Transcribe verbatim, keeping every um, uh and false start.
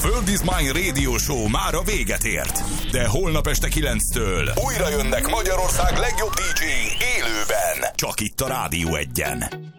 World is Mine Radio Show már a véget ért. De holnap este kilenctől újra jönnek Magyarország legjobb dé dzséi élőben. Csak itt a Rádió Egyen.